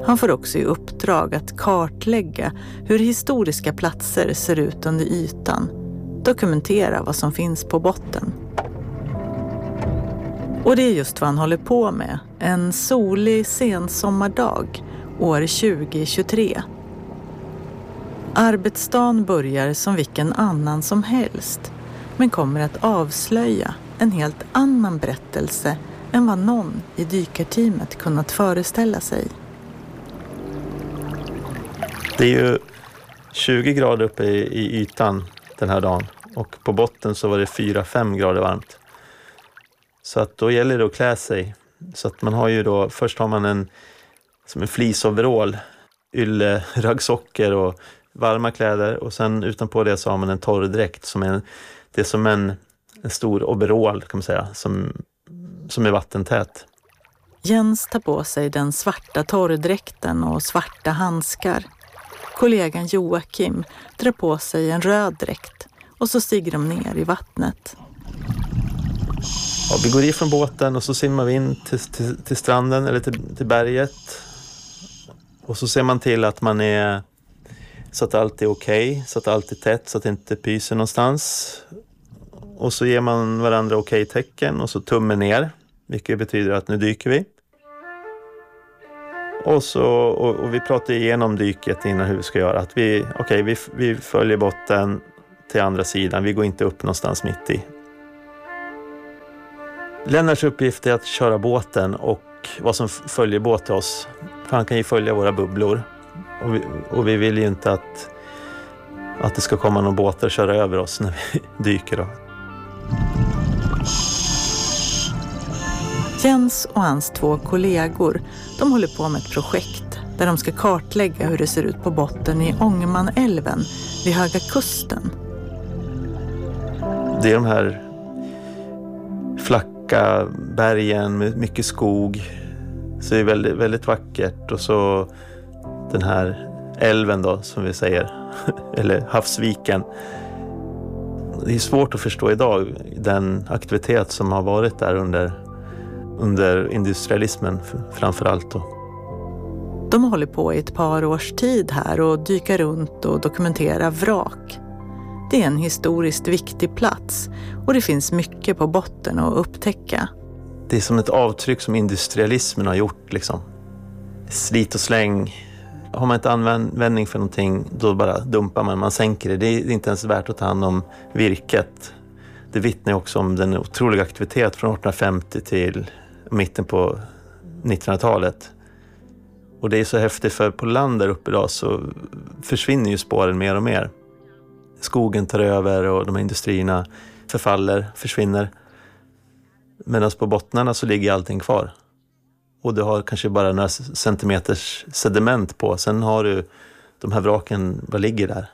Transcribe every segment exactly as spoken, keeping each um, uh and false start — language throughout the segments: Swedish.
Han får också i uppdrag att kartlägga hur historiska platser ser ut under ytan, dokumentera vad som finns på botten. Och det är just vad han håller på med, en solig sensommardag år tjugo tjugotre. Arbetsdagen börjar som vilken annan som helst, men kommer att avslöja en helt annan berättelse än vad någon i dykarteamet kunnat föreställa sig. Det är ju tjugo grader uppe i, i ytan den här dagen och på botten så var det fyra fem grader varmt. Så att då gäller det att klä sig. Så att man har ju då, först har man en som en fleeceoverall, ylle, raggsockor och varma kläder och sen utanpå det så har man en torrdräkt som är, det är som en, en stor overall kan man säga, som, som är vattentät. Jens tar på sig den svarta torrdräkten och svarta handskar. Kollegan Joakim drar på sig en röd dräkt och så stiger de ner i vattnet. Ja, vi går ifrån båten och så simmar vi in till, till, till stranden eller till, till berget. Och så ser man till att man är så att allt är okej, så att allt är tätt, så att det inte pyser någonstans. Och så ger man varandra okej-tecken och så tummen ner, vilket betyder att nu dyker vi. Och, så, och, och vi pratar igenom dyket innan hur vi ska göra. Att vi, okej, vi, vi följer botten till andra sidan, vi går inte upp någonstans mitt i. Lennarts uppgift är att köra båten och vad som följer båt till oss. För han kan ju följa våra bubblor. Och vi, och vi vill ju inte att, att det ska komma någon båt och köra över oss när vi dyker då. Jens och hans två kollegor, de håller på med ett projekt där de ska kartlägga hur det ser ut på botten i Ångermanälven vid Höga kusten. Det är de här flacka bergen med mycket skog. Så det är väldigt, väldigt vackert. Och så den här älven då, som vi säger. Eller havsviken. Det är svårt att förstå idag den aktivitet som har varit där under, under industrialismen framförallt då. De håller på i ett par års tid här och dyker runt och dokumenterar vrak. Det är en historiskt viktig plats och det finns mycket på botten att upptäcka. Det är som ett avtryck som industrialismen har gjort liksom. Slit och släng. Har man inte användning för någonting, då bara dumpar man, man sänker det. Det är inte ens värt att ta hand om virket. Det vittnar också om den otroliga aktivitet från artonhundrafemtio till mitten på nittonhundratalet. Och det är så häftigt för på land där uppe idag så försvinner ju spåren mer och mer. Skogen tar över och de här industrierna förfaller, försvinner. Medan på bottnarna så ligger allting kvar. Och du har kanske bara några centimeters sediment på. Sen har du de här vraken, vad ligger där?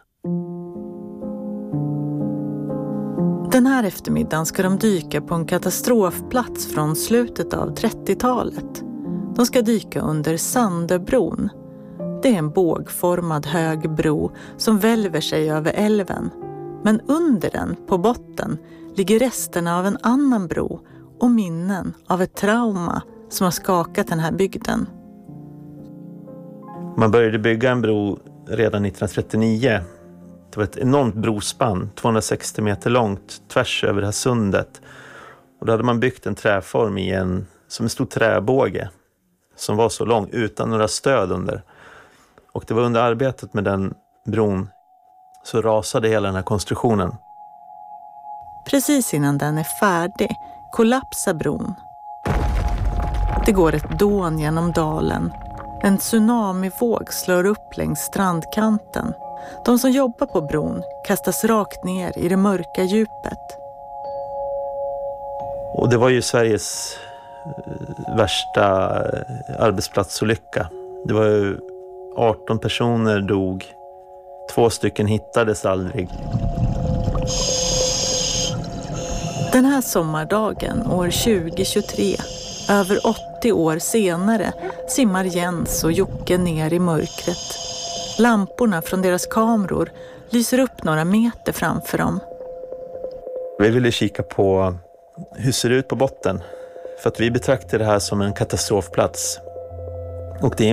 Den här eftermiddagen ska de dyka på en katastrofplats från slutet av trettiotalet. De ska dyka under Sandöbron. Det är en bågformad hög bro som välver sig över älven. Men under den, på botten, ligger resterna av en annan bro och minnen av ett trauma som har skakat den här bygden. Man började bygga en bro redan nittonhundratrettionio. Det var ett enormt brospann, tvåhundrasextio meter långt, tvärs över det här sundet. Och då hade man byggt en träform i en, som en stor träbåge som var så lång utan några stöd under. Och det var under arbetet med den bron så rasade hela den här konstruktionen. Precis innan den är färdig kollapsar bron. Det går ett dån genom dalen. En tsunamivåg slår upp längs strandkanten. De som jobbar på bron kastas rakt ner i det mörka djupet. Och det var ju Sveriges värsta arbetsplatsolycka. Det var ju arton personer dog. Två stycken hittades aldrig. Den här sommardagen år tjugo tjugotre, över åttio år senare, simmar Jens och Jocke ner i mörkret. Lamporna från deras kameror lyser upp några meter framför dem. Vi ville kika på hur ser det ut på botten. För att vi betraktar det här som en katastrofplats. Och det är